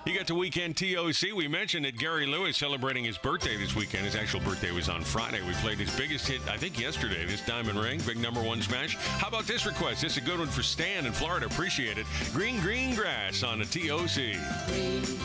You got the weekend TOC. We mentioned that Gary Lewis celebrating his birthday this weekend. His actual birthday was on Friday. We played his biggest hit, I think, yesterday. This Diamond Ring, big #1 smash. How about this request? This is a good one for Stan in Florida. Appreciate it. Green Grass on the TOC. Green